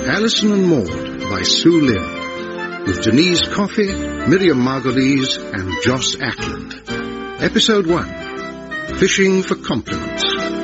Alison and Maud by Sue Lynn, with Denise Coffey, Miriam Margolyes and Joss Ackland. Episode 1, Fishing for Compliments.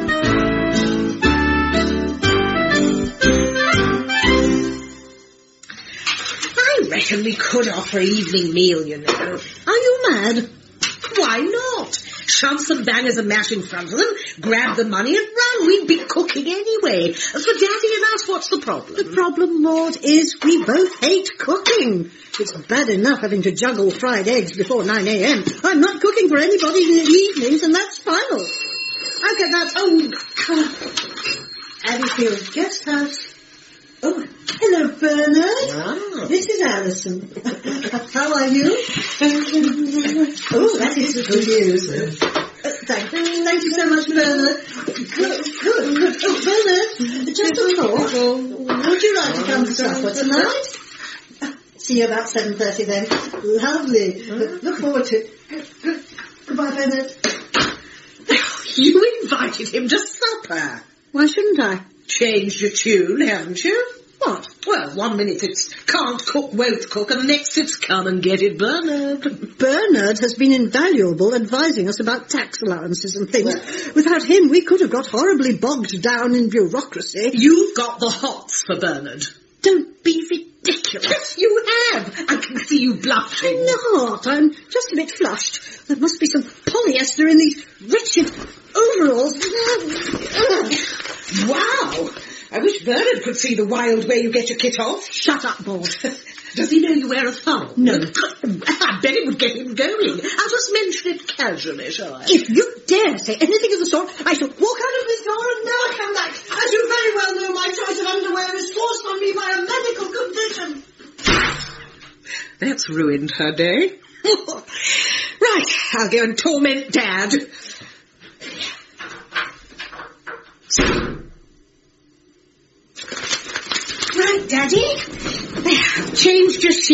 I reckon we could offer evening meal, you know. Are you mad? Why not? Shove some bangers of mash in front of them, grab the money and run. We'd be cooking anyway. For Daddy and us, what's the problem? The problem, Maud, is we both hate cooking. It's bad enough having to juggle fried eggs before 9 a.m. I'm not cooking for anybody in the evenings, and that's final. Okay, that's... Abbeyfield Guest House. Oh, hello, Bernard. Ah. This is Alison. How are you? Oh, that is good news. Thank you so much, Bernard. Good. Oh, Bernard, just a thought. Would you like to come to supper tonight? See you about 7:30 then. Lovely. Look forward to it. Goodbye, Bernard. You invited him to supper. Why shouldn't I? Changed your tune, haven't you? What? Well, 1 minute it's can't cook, won't cook, and the next it's come and get it, Bernard. Bernard has been invaluable advising us about tax allowances and things. Without him, we could have got horribly bogged down in bureaucracy. You've got the hots for Bernard. Don't be ridiculous. Yes, you have. I can see you blushing. I'm not. I'm just a bit flushed. There must be some polyester in these wretched overalls. Wow. I wish Bernard could see the wild way you get your kit off. Shut up, Maud. Does he know you wear a thong? No. I bet it would get him going. I'll just mention it casually, shall I? If you dare say anything of the sort, I shall walk out of this door and never come back. As you very well know, my choice of underwear is forced on me by a medical condition. That's ruined her day. Right, I'll go and torment Dad. Right, Daddy. I've changed your sheet.